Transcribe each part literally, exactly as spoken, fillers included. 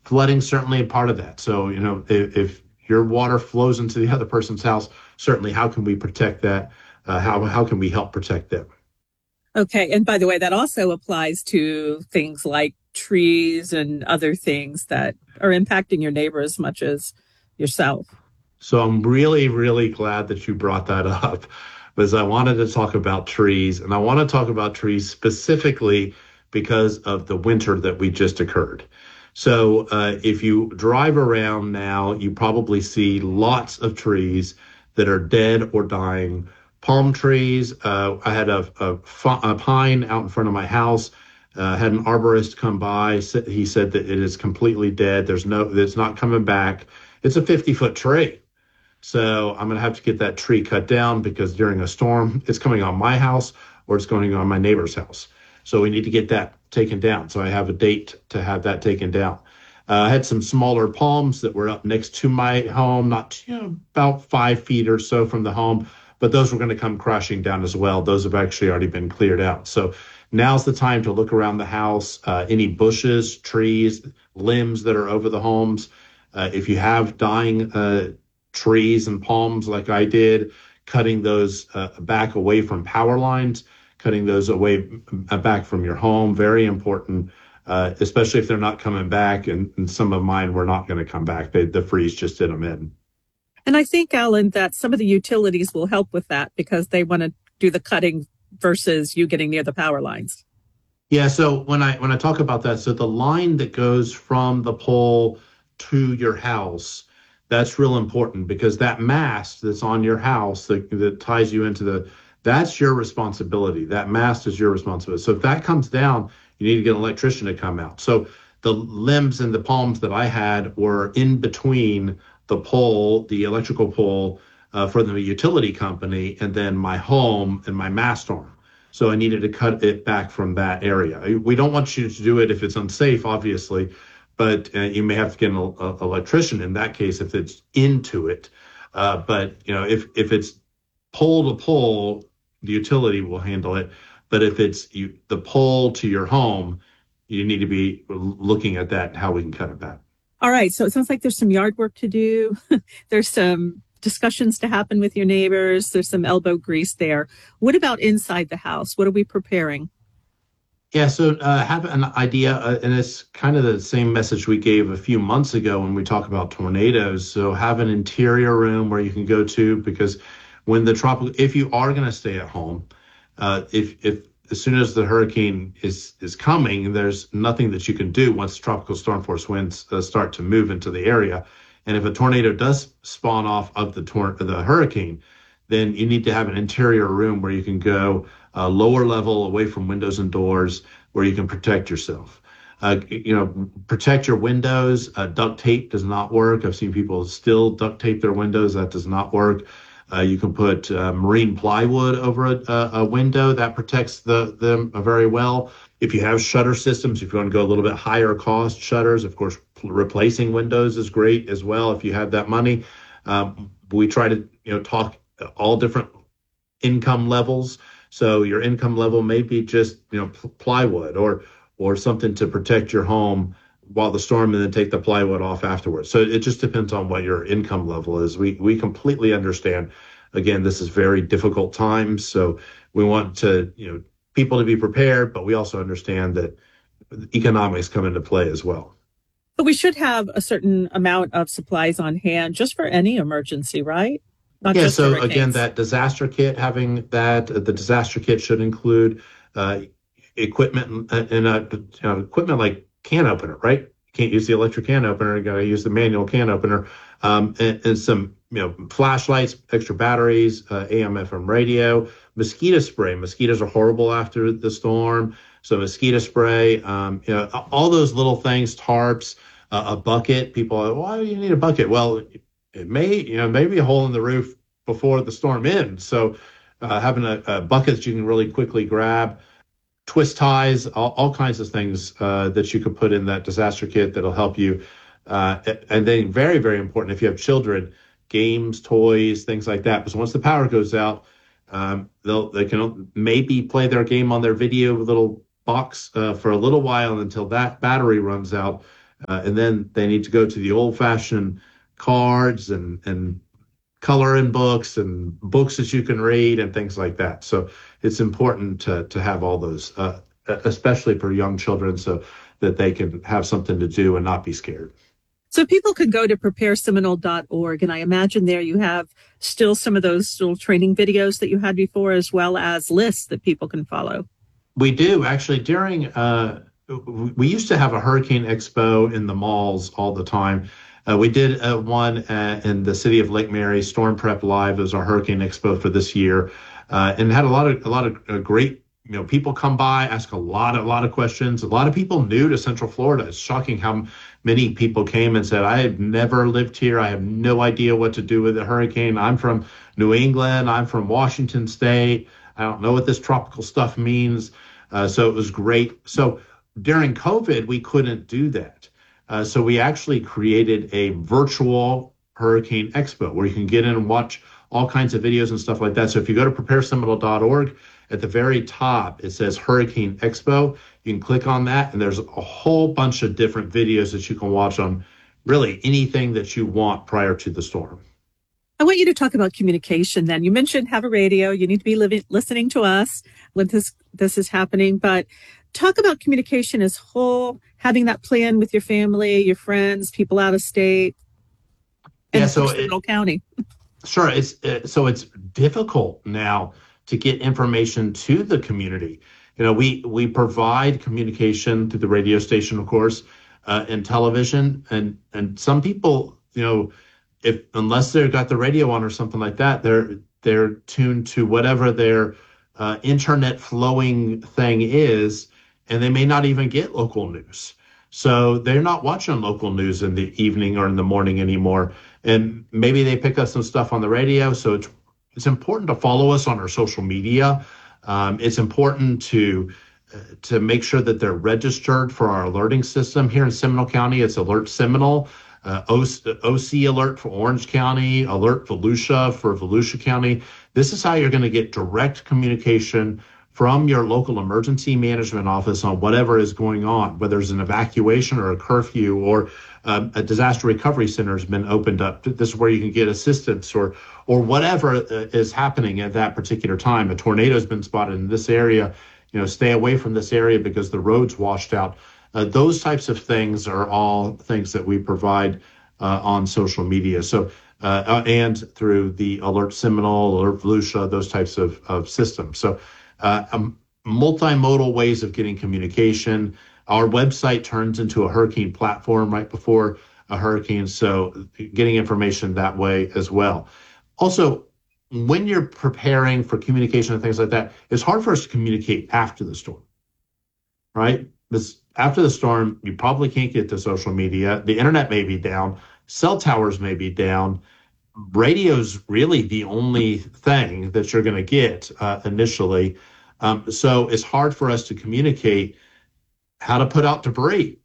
flooding certainly a part of that. So, you know, if, if your water flows into the other person's house, certainly how can we protect that? Uh, how, how can we help protect them? Okay. And by the way, that also applies to things like trees and other things that are impacting your neighbor as much as yourself. So I'm really, really glad that you brought that up because I wanted to talk about trees and I want to talk about trees specifically because of the winter that we just occurred. So uh, if you drive around now, you probably see lots of trees that are dead or dying. Palm trees. Uh, I had a, a, a pine out in front of my house. Uh, had an arborist come by. He said that it is completely dead. There's no, it's not coming back. It's a fifty foot tree. So I'm going to have to get that tree cut down because during a storm, it's coming on my house or it's going on my neighbor's house. So we need to get that taken down. So I have a date to have that taken down. Uh, I had some smaller palms that were up next to my home, not you know, about five feet or so from the home, but those were going to come crashing down as well. Those have actually already been cleared out. So now's the time to look around the house, uh, any bushes, trees, limbs that are over the homes. Uh, if you have dying uh, trees and palms like I did, cutting those uh, back away from power lines, cutting those away uh, back from your home, very important, uh, especially if they're not coming back. And, and some of mine were not going to come back. They, the freeze just did them in. And I think, Alan, that some of the utilities will help with that because they want to do the cutting versus you getting near the power lines. Yeah, so when I when I talk about that, so the line that goes from the pole to your house, that's real important because that mast that's on your house that, that ties you into the, that's your responsibility. That mast is your responsibility. So if that comes down, you need to get an electrician to come out. So the limbs and the palms that I had were in between the pole, the electrical pole uh, for the utility company, and then my home and my mast arm. So I needed to cut it back from that area. We don't want you to do it if it's unsafe, obviously, but uh, you may have to get an uh, electrician in that case if it's into it. Uh, but you know, if if it's pole to pole, the utility will handle it. But if it's you, the pole to your home, you need to be looking at that and how we can cut it back. All right. So it sounds like there's some yard work to do. There's some discussions to happen with your neighbors. There's some elbow grease there. What about inside the house? What are we preparing? Yeah, so uh, have an idea, uh, and it's kind of the same message we gave a few months ago when we talk about tornadoes. So have an interior room where you can go to because when the tropical, if you are going to stay at home, uh, if if as soon as the hurricane is is coming, there's nothing that you can do once tropical storm force winds uh, start to move into the area. And if a tornado does spawn off of the tor- the hurricane, then you need to have an interior room where you can go uh, lower level away from windows and doors where you can protect yourself. Uh, you know, protect your windows. Uh, duct tape does not work. I've seen people still duct tape their windows. That does not work. Uh, you can put uh, marine plywood over a, a window that protects the them very well. If you have shutter systems, if you want to go a little bit higher cost shutters, of course, replacing windows is great as well if you have that money. Um, we try to you know talk all different income levels. So your income level may be just you know plywood or or something to protect your home while the storm and then take the plywood off afterwards. So it just depends on what your income level is. We we completely understand. Again, this is very difficult times, so we want to you know people to be prepared, but we also understand that economics come into play as well. But we should have a certain amount of supplies on hand just for any emergency, right? Not Yeah, just so again, hurricanes. that disaster kit, having that, uh, the disaster kit should include uh, equipment and, and uh, you know, equipment like can opener, right? You can't use the electric can opener, you got to use the manual can opener, um, and, and some you know flashlights, extra batteries, uh, A M F M radio, mosquito spray. Mosquitoes are horrible after the storm, so mosquito spray, um, you know, all those little things, tarps, uh, a bucket. People are, why do you need a bucket? Well, it may, you know, maybe a hole in the roof before the storm ends. So uh, having a, a bucket that you can really quickly grab, twist ties, all, all kinds of things uh, that you could put in that disaster kit that'll help you. Uh, and then very, very important, if you have children, games, toys, things like that. Because once the power goes out, um, they'll they can maybe play their game on their video little box uh, for a little while until that battery runs out. Uh, and then they need to go to the old-fashioned cards and and coloring books and books that you can read and things like that. So it's important to to have all those, uh, especially for young children, so that they can have something to do and not be scared. So people can go to prepare seminole dot org, and I imagine there you have still some of those little training videos that you had before, as well as lists that people can follow. We do actually. During uh, we used to have a hurricane expo in the malls all the time. Uh, we did uh, one uh, in the city of Lake Mary, Storm Prep Live. It was our hurricane expo for this year, uh, and had a lot of a lot of uh, great, you know, people come by, ask a lot, a lot of questions. A lot of people new to Central Florida. It's shocking how many people came and said, "I have never lived here. I have no idea what to do with a hurricane. I'm from New England. I'm from Washington State. I don't know what this tropical stuff means." Uh, so it was great. So during COVID, we couldn't do that. Uh, so we actually created a virtual hurricane expo where you can get in and watch all kinds of videos and stuff like that. So if you go to prepare seminole dot org, at the very top, it says Hurricane Expo. You can click on that, and there's a whole bunch of different videos that you can watch on really anything that you want prior to the storm. I want you to talk about communication then. You mentioned have a radio. You need to be living, listening to us when this, this is happening. But talk about communication as whole, having that plan with your family, your friends, people out of state, and yeah, so Seminole County. Sure. It's uh, so it's difficult now to get information to the community. You know, we we provide communication through the radio station, of course, uh, and television, and and some people, you know, if unless they've got the radio on or something like that, they're they're tuned to whatever their uh, internet flowing thing is, and they may not even get local news. So they're not watching local news in the evening or in the morning anymore. And maybe they pick up some stuff on the radio. So it's it's important to follow us on our social media. Um, it's important to uh, to make sure that they're registered for our alerting system here in Seminole County. It's Alert Seminole, uh, O C Alert for Orange County, Alert Volusia for Volusia County. This is how you're going to get direct communication from your local emergency management office on whatever is going on, whether there's an evacuation or a curfew or um, a disaster recovery center has been opened up. This is where you can get assistance or or whatever uh, is happening at that particular time. A tornado has been spotted in this area. You know, stay away from this area because the road's washed out. Uh, those types of things are all things that we provide uh, on social media. So uh, and through the Alert Seminole, Alert Volusia, those types of, of systems. So uh, um, multimodal ways of getting communication. Our website turns into a hurricane platform right before a hurricane, so getting information that way as well. Also, when you're preparing for communication and things like that, it's hard for us to communicate after the storm, right? Because after the storm, you probably can't get to social media. The internet may be down. Cell towers may be down. Radio's really the only thing that you're going to get uh, initially. Um, so it's hard for us to communicate how to put out debris.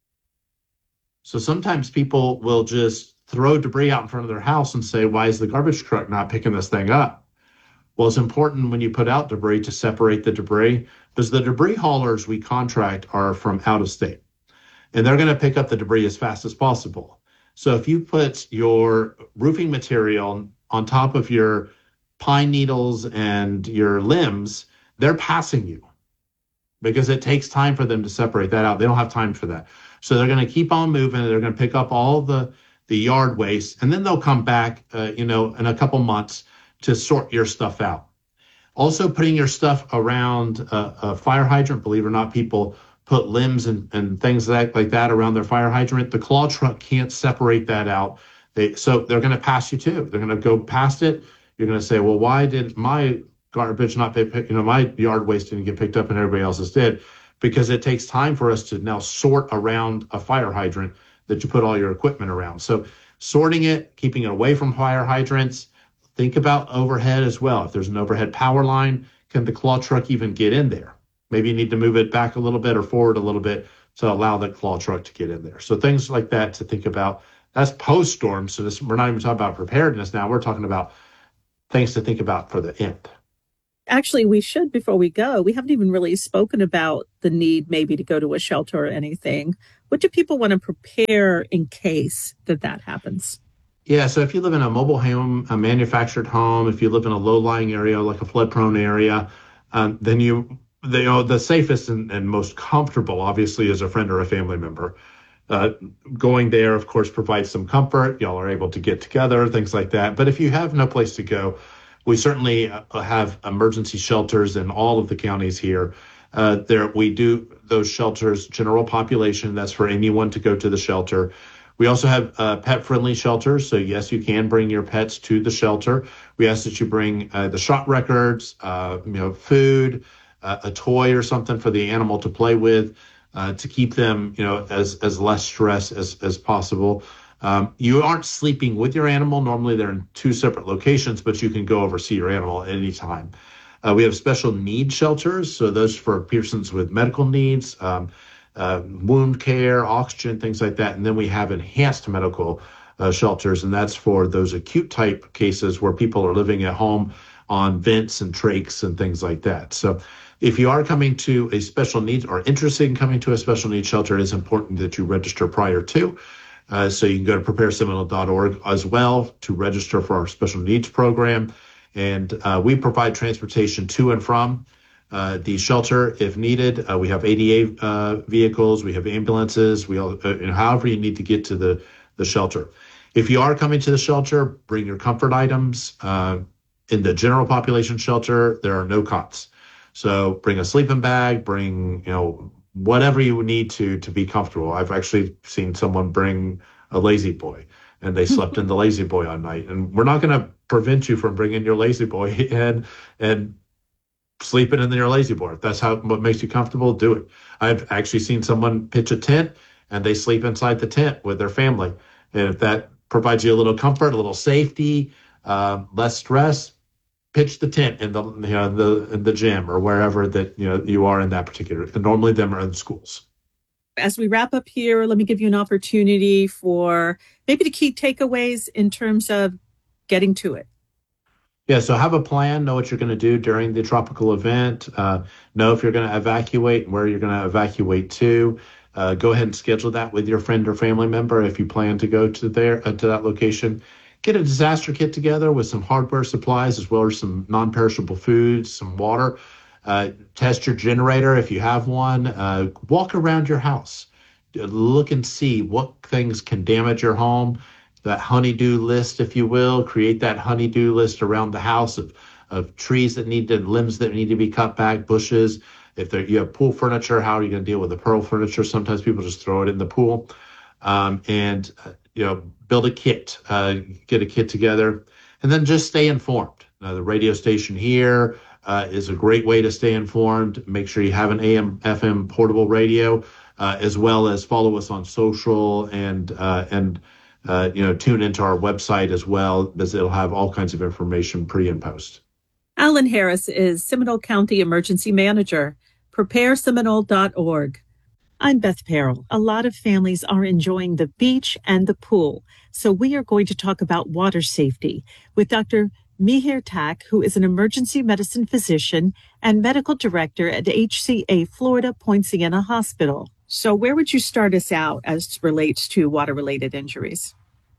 So sometimes people will just throw debris out in front of their house and say, why is the garbage truck not picking this thing up? Well, it's important when you put out debris to separate the debris because the debris haulers we contract are from out of state and they're going to pick up the debris as fast as possible. So if you put your roofing material on top of your pine needles and your limbs, they're passing you because it takes time for them to separate that out. They don't have time for that. So they're going to keep on moving. They're going to pick up all the, the yard waste, and then they'll come back, uh, you know, in a couple months to sort your stuff out. Also putting your stuff around a, a fire hydrant. Believe it or not, people put limbs and, and things like, like that around their fire hydrant. The claw truck can't separate that out. They, so they're going to pass you too. They're going to go past it. You're going to say, well, why did my garbage not be picked, you know, my yard waste didn't get picked up and everybody else's did? Because it takes time for us to now sort around a fire hydrant that you put all your equipment around. So sorting it, keeping it away from fire hydrants. Think about overhead as well. If there's an overhead power line, can the claw truck even get in there? Maybe you need to move it back a little bit or forward a little bit to allow that claw truck to get in there. So things like that to think about. That's post-storm. So this, we're not even talking about preparedness now. We're talking about things to think about for the end. Actually, we should, before we go, we haven't even really spoken about the need maybe to go to a shelter or anything. What do people want to prepare in case that that happens? Yeah, so if you live in a mobile home, a manufactured home, if you live in a low-lying area like a flood-prone area, um, then you, they, you know, the safest and, and most comfortable, obviously, is a friend or a family member. Uh, Going there, of course, provides some comfort. Y'all are able to get together, things like that. But if you have no place to go, we certainly uh, have emergency shelters in all of the counties here. Uh, there, we do those shelters, general population. That's for anyone to go to the shelter. We also have uh, pet-friendly shelters. So yes, you can bring your pets to the shelter. We ask that you bring uh, the shot records, uh, you know, food, uh, a toy or something for the animal to play with, uh, to keep them, you know, as as less stress as as possible. Um, you aren't sleeping with your animal. Normally, they're in two separate locations, but you can go over see your animal at any time. Uh, we have special needs shelters, so those for persons with medical needs. Um, uh, wound care, oxygen, things like that. And then we have enhanced medical uh, shelters, and that's for those acute type cases where people are living at home on vents and trachs and things like that. So if you are coming to a special needs or interested in coming to a special needs shelter, it's important that you register prior to. Uh, so you can go to prepare seminole dot org as well to register for our special needs program. And uh, we provide transportation to and from uh, the shelter if needed. Uh, we have A D A uh, vehicles, we have ambulances, we all, uh, however you need to get to the, the shelter. If you are coming to the shelter, bring your comfort items. Uh, in the general population shelter, there are no cots. So bring a sleeping bag, bring, you know, whatever you would need to to be comfortable. I've actually seen someone bring a lazy boy and they slept in the lazy boy all night. And we're not going to prevent you from bringing your lazy boy in and sleeping in your lazy boy. If that's how what makes you comfortable, do it. I've actually seen someone pitch a tent and they sleep inside the tent with their family. And if that provides you a little comfort, a little safety, uh, less stress, pitch the tent in the you know the in the gym or wherever that you know you are in that particular. And normally them are in schools. As we wrap up here, let me give you an opportunity for maybe the key takeaways in terms of getting to it. Yeah, so have a plan, know what you're going to do during the tropical event, uh, know if you're going to evacuate and where you're going to evacuate to. Uh, go ahead and schedule that with your friend or family member if you plan to go to there uh, to that location. Get a disaster kit together with some hardware supplies as well as some non-perishable foods, some water. Uh, test your generator if you have one. Uh, walk around your house. Look and see what things can damage your home. That honeydew list, if you will, create that honeydew list around the house of, of trees that need to, limbs that need to be cut back, bushes. If you have pool furniture, how are you going to deal with the pearl furniture? Sometimes people just throw it in the pool. Um, and, uh, you know, build a kit, uh, get a kit together, and then just stay informed. Uh, the radio station here uh, is a great way to stay informed. Make sure you have an A M, F M portable radio, uh, as well as follow us on social and, uh, and, Uh, you know, tune into our website as well, because it'll have all kinds of information pre and post. Alan Harris is Seminole County Emergency Manager. prepare seminole dot org. I'm Beth Perrell. A lot of families are enjoying the beach and the pool, so we are going to talk about water safety with Doctor Mihir Tak, who is an emergency medicine physician and medical director at H C A Florida Point Siena Hospital. So where would you start us out as relates to water-related injuries?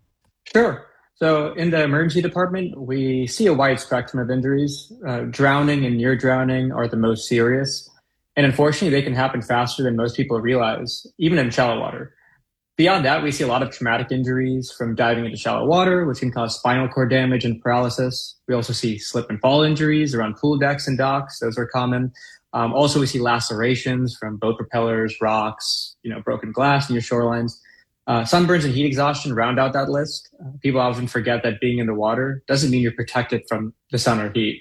Sure. So in the emergency department, we see a wide spectrum of injuries. Uh, drowning and near drowning are the most serious. And unfortunately, they can happen faster than most people realize, even in shallow water. Beyond that, we see a lot of traumatic injuries from diving into shallow water, which can cause spinal cord damage and paralysis. We also see slip and fall injuries around pool decks and docks. Those are common. Um, also, we see lacerations from boat propellers, rocks, you know, broken glass near shorelines. Uh, sunburns and heat exhaustion round out that list. Uh, people often forget that being in the water doesn't mean you're protected from the sun or heat.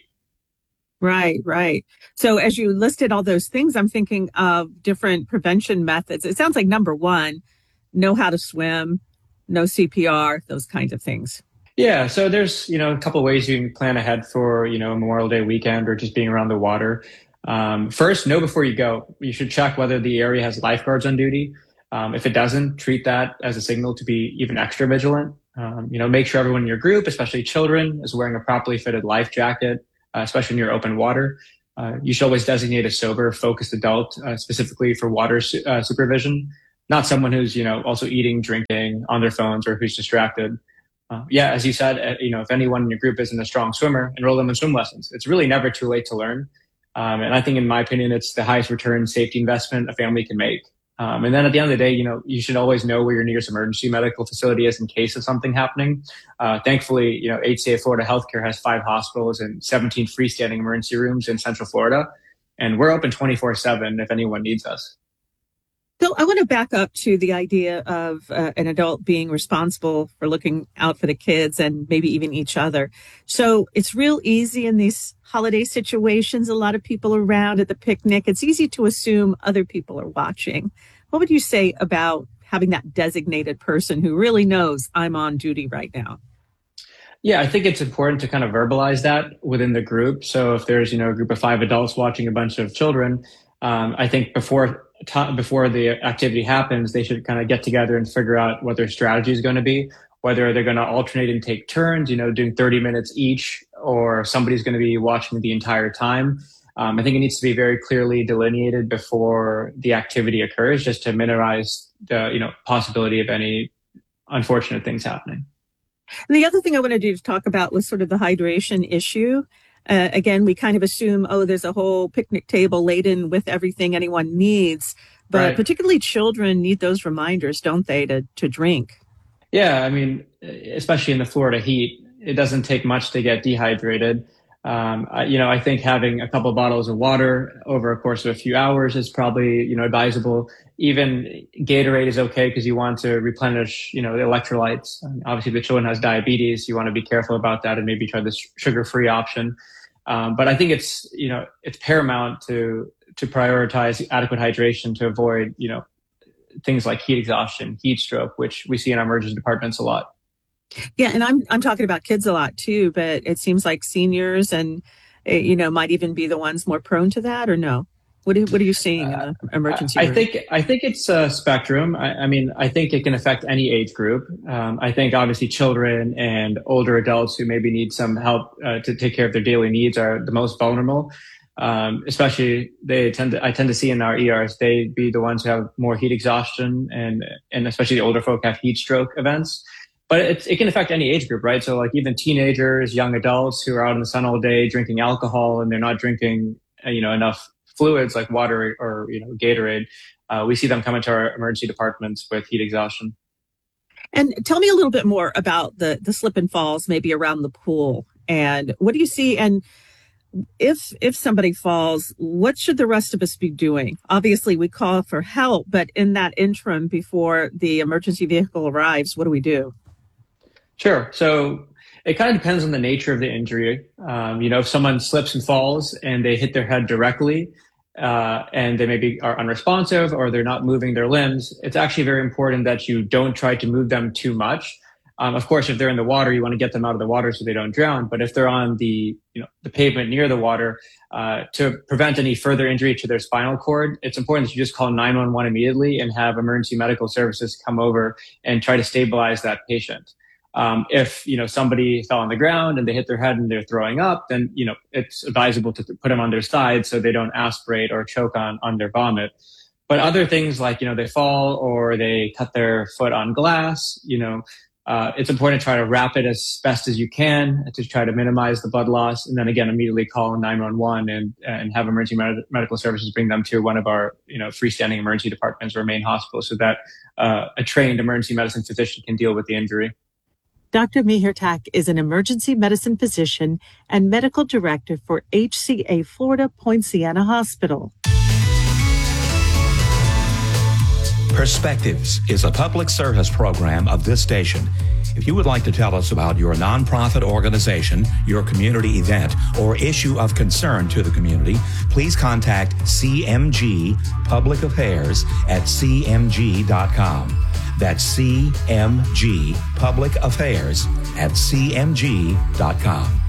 Right, right. So as you listed all those things, I'm thinking of different prevention methods. It sounds like number one, know how to swim, know C P R, those kinds of things. Yeah, so there's, you know, a couple of ways you can plan ahead for, you know, a Memorial Day weekend or just being around the water. Um, first, know before you go. You should check whether the area has lifeguards on duty. Um, if it doesn't, treat that as a signal to be even extra vigilant. Um, you know, make sure everyone in your group, especially children, is wearing a properly fitted life jacket. uh, especially near open water. Uh, you should always designate a sober, focused adult uh, specifically for water su- uh, supervision, not someone who's, you know, also eating, drinking on their phones or who's distracted. Uh, yeah, as you said, uh, you know, if anyone in your group isn't a strong swimmer, enroll them in swim lessons. It's really never too late to learn. Um, and I think, in my opinion, it's the highest return safety investment a family can make. Um, and then at the end of the day, you know, you should always know where your nearest emergency medical facility is in case of something happening. Uh, thankfully, you know, H C A Florida Healthcare has five hospitals and seventeen freestanding emergency rooms in Central Florida. And we're open twenty-four seven if anyone needs us. So I want to back up to the idea of uh, an adult being responsible for looking out for the kids and maybe even each other. So it's real easy in these holiday situations, a lot of people around at the picnic. It's easy to assume other people are watching. What would you say about having that designated person who really knows I'm on duty right now? Yeah, I think it's important to kind of verbalize that within the group. So if there's, you know, a group of five adults watching a bunch of children, um, I think before t- before the activity happens, they should kind of get together and figure out what their strategy is going to be, whether they're going to alternate and take turns, you know, doing thirty minutes each, or somebody's going to be watching the entire time. Um, I think it needs to be very clearly delineated before the activity occurs, just to minimize the, you know, possibility of any unfortunate things happening. And the other thing I wanted to talk about was sort of the hydration issue. Uh, again, we kind of assume, oh, there's a whole picnic table laden with everything anyone needs. But Right. particularly children need those reminders, don't they, to, to drink? Yeah, I mean, especially in the Florida heat, it doesn't take much to get dehydrated. Um, I, you know, I think having a couple of bottles of water over a course of a few hours is probably, you know, advisable. Even Gatorade is okay because you want to replenish, you know, the electrolytes. And obviously, if the children has diabetes, you want to be careful about that and maybe try the sugar-free option. Um, but I think it's, you know, it's paramount to to prioritize adequate hydration to avoid, you know, things like heat exhaustion, heat stroke, which we see in our emergency departments a lot. Yeah, and I'm I'm talking about kids a lot too, but it seems like seniors and uh, you know might even be the ones more prone to that, or no? What are, what are you seeing in the emergency I, room? I think I think it's a spectrum. I, I mean, I think it can affect any age group. Um, I think obviously children and older adults who maybe need some help uh, to take care of their daily needs are the most vulnerable. Um, especially they tend to, I tend to see in our E Rs, they be the ones who have more heat exhaustion, and and especially the older folk have heat stroke events. But it's, it can affect any age group, right? So like even teenagers, young adults who are out in the sun all day drinking alcohol and they're not drinking, you know, enough fluids like water or, you know, Gatorade. Uh, we see them come into our emergency departments with heat exhaustion. And tell me a little bit more about the, the slip and falls, maybe around the pool. And what do you see? And if if somebody falls, what should the rest of us be doing? Obviously, we call for help, but in that interim before the emergency vehicle arrives, what do we do? Sure. So it kind of depends on the nature of the injury. Um, you know, if someone slips and falls and they hit their head directly, uh, and they maybe are unresponsive or they're not moving their limbs, it's actually very important that you don't try to move them too much. Um, of course, if they're in the water, you want to get them out of the water so they don't drown. But if they're on the, you know, the pavement near the water, uh, to prevent any further injury to their spinal cord, it's important that you just call nine one one immediately and have emergency medical services come over and try to stabilize that patient. Um, if, you know, somebody fell on the ground and they hit their head and they're throwing up, then, you know, it's advisable to put them on their side so they don't aspirate or choke on, on their vomit. But other things like, you know, they fall or they cut their foot on glass, you know, uh, it's important to try to wrap it as best as you can to try to minimize the blood loss. And then again, immediately call nine one one and, and have emergency med- medical services bring them to one of our, you know, freestanding emergency departments or main hospitals so that uh, a trained emergency medicine physician can deal with the injury. Doctor Mihir Tak is an emergency medicine physician and medical director for H C A Florida Poinciana Hospital. Perspectives is a public service program of this station. If you would like to tell us about your nonprofit organization, your community event, or issue of concern to the community, please contact C M G Public Affairs at c m g dot com. That's C M G Public Affairs at c m g dot com.